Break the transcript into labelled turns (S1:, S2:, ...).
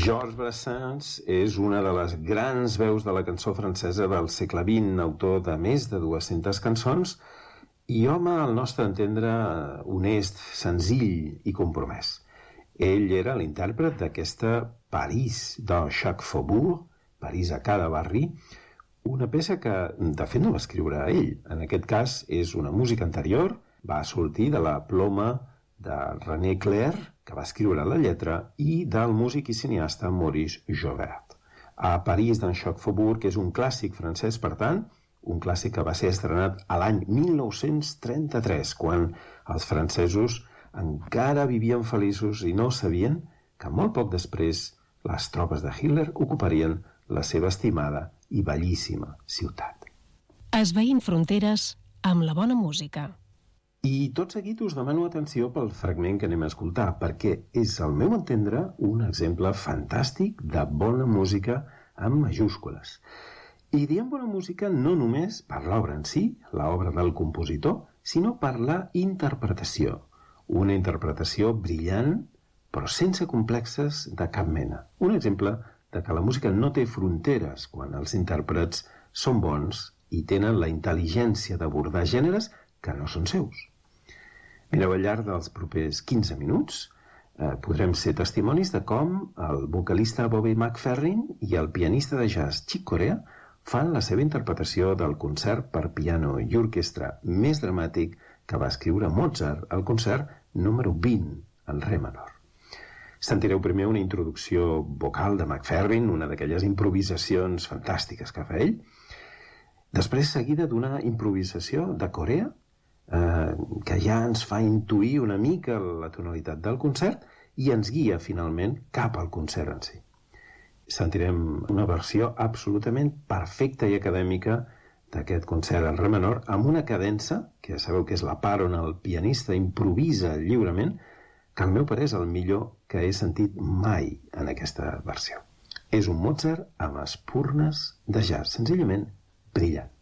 S1: Georges Brassens és una de les grans veus de la cançó francesa del segle XX, autor de més de 200 cançons i home, al nostre entendre, honest, senzill i compromès. Ell era l'intèrpret d'aquesta París de Jacques Faubourg, París a cada barri, una peça que, de fet, no va escriure ell. En aquest cas, és una música anterior, va sortir de la ploma de René Clair, que va escriure la lletra, i del músic i cineasta Maurice Jaubert. A París d'en Jacques Faubourg, que és un clàssic francès, per tant, un clàssic que va ser estrenat a l'any 1933, quan els francesos encara vivien feliços i no sabien que molt poc després les tropes de Hitler ocuparien la seva estimada i bellíssima ciutat.
S2: Esvaint fronteres amb la bona música.
S1: I tot seguit us demano atenció pel fragment que anem a escoltar, perquè és, al meu entendre, un exemple fantàstic de bona música amb majúscules. I diem bona música no només per l'obra en si, l'obra del compositor, sinó per la interpretació. Una interpretació brillant, però sense complexes de cap mena. Un exemple de que la música no té fronteres quan els intèrprets són bons i tenen la intel·ligència d'abordar gèneres que no són seus. Mireu, al llarg dels propers 15 minuts podrem ser testimonis de com el vocalista Bobby McFerrin i el pianista de jazz Chick Corea fan la seva interpretació del concert per piano i orquestra més dramàtic que va escriure Mozart, el concert número 20 en re menor. Sentireu primer una introducció vocal de McFerrin, una d'aquelles improvisacions fantàstiques que fa ell, després seguida d'una improvisació de Corea que ja ens fa intuir una mica la tonalitat del concert i ens guia finalment cap al concert en si. Sentirem una versió absolutament perfecta i acadèmica d'aquest concert en re menor amb una cadença, que ja sabeu que és la part on el pianista improvisa lliurement, que al meu parer és el millor que he sentit mai en aquesta versió. És un Mozart amb espurnes de jazz, senzillament brillant.